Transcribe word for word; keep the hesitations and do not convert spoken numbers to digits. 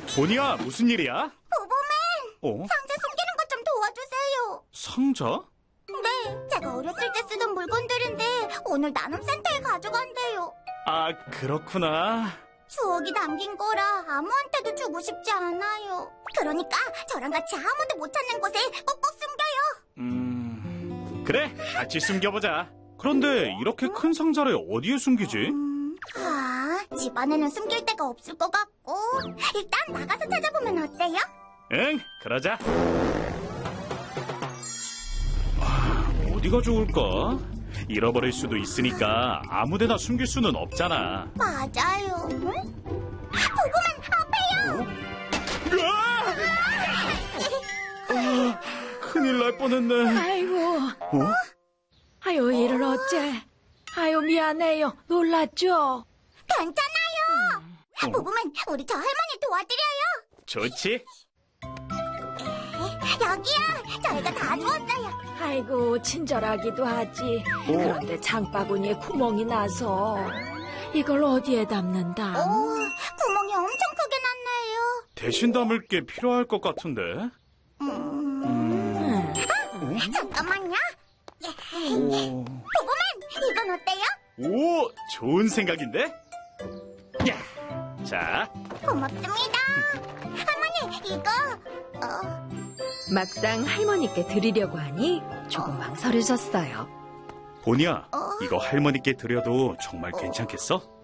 보니야, 무슨 일이야? 보보맨! 어? 상자 숨기는 것 좀 도와주세요. 상자? 네, 제가 어렸을 때 쓰던 물건들인데 오늘 나눔센터에 가져간대요. 아, 그렇구나. 추억이 담긴 거라 아무한테도 주고 싶지 않아요. 그러니까 저랑 같이 아무도 못 찾는 곳에 꼭꼭 숨겨요. 음... 그래, 같이 숨겨보자. 그런데 이렇게 큰 상자를 어디에 숨기지? 음, 아, 집 안에는 숨길 데가 없을 것 같고 일단 나가서 찾아보면 어때요? 응, 그러자. 아, 어디가 좋을까? 잃어버릴 수도 있으니까 아무데나 숨길 수는 없잖아. 맞아요. 응? 보고만 앞에요! 으아! 아, 큰일 날 뻔했네. 아이고, 어? 아유, 일을 어째. 아유, 미안해요. 놀랐죠? 괜찮아요. 어? 보고만 우리 저 할머니 도와드려요. 좋지? 여기요. 저희가 다 주웠어요. 아이고, 친절하기도 하지. 오. 그런데 장바구니에 구멍이 나서 이걸 어디에 담는다? 오, 구멍이 엄청 크게 났네요. 대신 담을 게 필요할 것 같은데. 음, 음... 음. 잠깐만요. 오... 보고만 이건 어때요? 오, 좋은 생각인데? 야, 자, 고맙습니다. 할머니 이거 어, 막상 할머니께 드리려고 하니 조금 망설여졌어요. 보니야, 어? 이거 할머니께 드려도 정말 괜찮겠어?